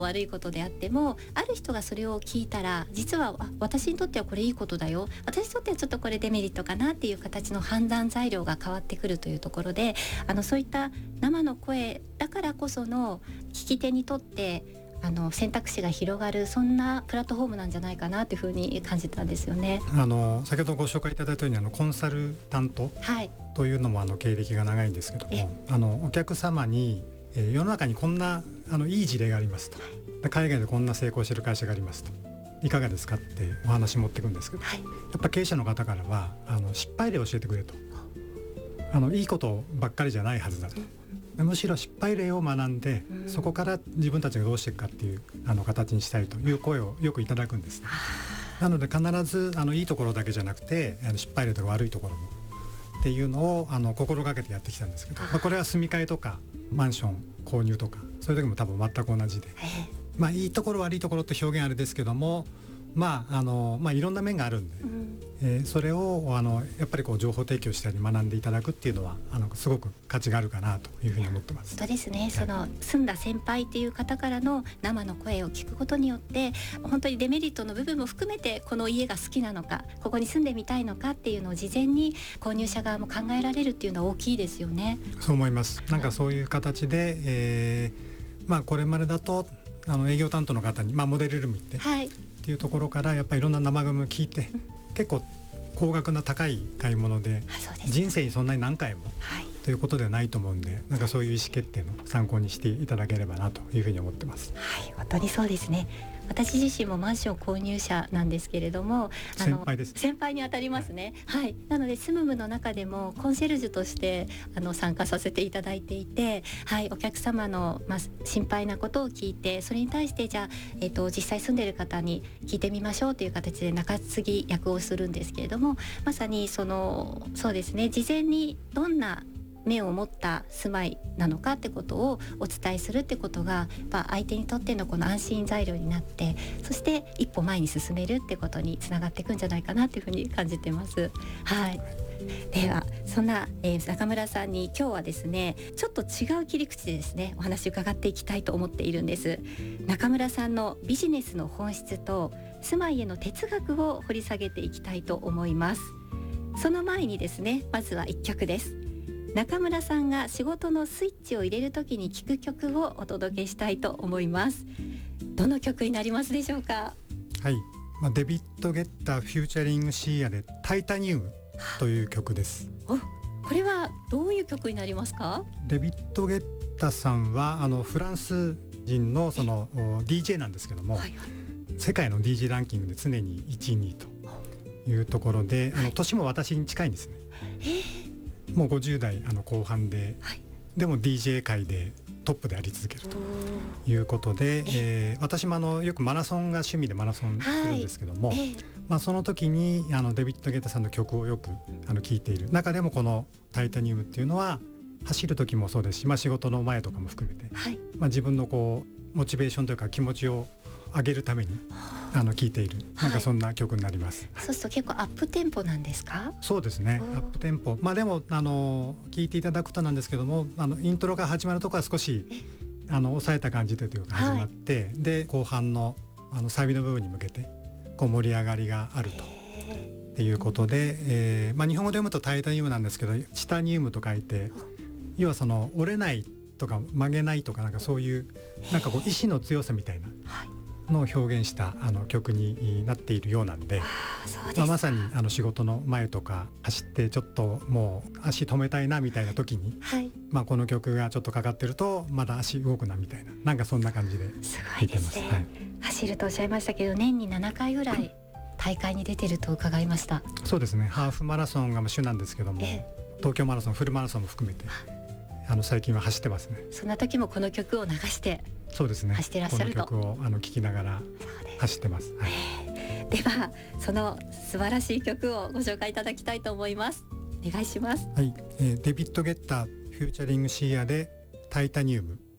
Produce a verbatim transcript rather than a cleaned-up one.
悪いことであっても、ある人がそれを聞いたら実はあ私にとってはこれいいことだよ、私にとってはちょっとこれデメリットかなっていう形の判断材料が変わってくるというところで、あのそういった生の声だからこその聞き手にとってあの選択肢が広がる、そんなプラットフォームなんじゃないかなというふうに感じたんですよね。 あの先ほどご紹介いただいたようにあのコンサルタントというのもあの経歴が長いんですけども、あのお客様に、えー、世の中にこんなあのいい事例がありますと、海外でこんな成功している会社がありますと、いかがですかってお話持っていくんですけど、はい、やっぱ経営者の方からはあの失敗例を教えてくれと、あのいいことばっかりじゃないはずだと、うん、むしろ失敗例を学んで、うん、そこから自分たちがどうしていくかっていうあの形にしたいという声をよくいただくんです、ね、なので必ずあのいいところだけじゃなくてあの失敗例とか悪いところもっていうのをあの心がけてやってきたんですけど、まあ、これは住み替えとかマンション購入とかそういう時も多分全く同じで、まあ、いいところ悪いところって表現あれですけども、まああのまあ、いろんな面があるんで、うん、えー、それをあのやっぱりこう情報提供したり学んでいただくっていうのはあのすごく価値があるかなというふうに思ってます。 そうですね、その住んだ先輩っていう方からの生の声を聞くことによって本当にデメリットの部分も含めてこの家が好きなのか、ここに住んでみたいのかっていうのを事前に購入者側も考えられるっていうのは大きいですよね。 そう思います。なんかそういう形で、えーまあ、これまでだとあの営業担当の方に、まあ、モデルルーム行って、はい、っていうところからやっぱりいろんな生組を聞いて、うん、結構高額な高い買い物 で, で人生にそんなに何回も、はい、ということではないと思うんで、なんかそういう意思決定の参考にしていただければなというふうに思ってます。 はい、本当にそうですね。私自身もマンション購入者なんですけれども、 あの先輩です。 先輩に当たりますね、はいはい、なのでスムムの中でもコンシェルジュとしてあの参加させていただいていて、はい、お客様の、まあ、心配なことを聞いて、それに対してじゃあ、えーと、実際住んでいる方に聞いてみましょうという形で中継ぎ役をするんですけれども、まさにそのそうですね、事前にどんな目を持った住まいなのかってことをお伝えするってことが、やっぱ相手にとってのこの安心材料になって、そして一歩前に進めるってことにつながっていくんじゃないかなというふうに感じてます。はい、ではそんな、えー、中村さんに今日はですね、ちょっと違う切り口でですねお話伺っていきたいと思っているんです。中村さんのビジネスの本質と住まいへの哲学を掘り下げていきたいと思います。その前にですね、まずはいっきょくです。中村さんが仕事のスイッチを入れるときに聴く曲をお届けしたいと思います。どの曲になりますでしょうか？ はい、まあ、デビッド・ゲッターフューチャリングシーアでタイタニウムという曲です。 お、これはどういう曲になりますか？ デビッド・ゲッタさんはあのフランス人のその ディージェー なんですけども、はいはい、世界の ディージェー ランキングで常にいちいにいというところで、あの年も私に近いんですね。えーもうごじゅう代あの後半で、はい、でも ディージェー 界でトップであり続けるということで、えー、私もあのよくマラソンが趣味でマラソンするんですけども、はい、まあ、その時にあのデビッド・ゲッタさんの曲をよくあの聴いている中でもこのタイタニウムっていうのは走る時もそうですし、まあ、仕事の前とかも含めて、はい、まあ、自分のこうモチベーションというか気持ちを上げるためにあの聴いている、なんかそんな曲になります。 はい、そうすると結構アップテンポなんですか？ そうですね、アップテンポ、まあでもあの聴いていただくとなんですけども、あのイントロが始まるところは少しあの抑えた感じでというか始まって、はい、で後半のあのサビの部分に向けてこう盛り上がりがあるとっていうことで、えーまあ、日本語で読むとタイタニウムなんですけど、チタニウムと書いて、要はその折れないとか曲げないとか、なんかそういうなんかこう意志の強さみたいなのを表現したあの曲になっているようなんで、まあ、まさにあの仕事の前とか走ってちょっともう足止めたいなみたいな時に、はい、まあ、この曲がちょっとかかってるとまだ足動くなみたいな、なんかそんな感じで聴いてます。すごいですね。はい、走るとおっしゃいましたけど、年にななかいぐらい大会に出てると伺いました。そうですね、ハーフマラソンが主なんですけども、えー、東京マラソン、フルマラソンも含めてあの最近は走ってますね。 そんな時もこの曲を流してそうですね、 走ってらっしゃると。 この曲をあの聴きながら走ってます。はい、 えー、ではその素晴らしい曲をご紹介いただきたいと思います。お願いします。 はい、えー、デビッド・ゲッターフューチャリングシーアでタイタニウム。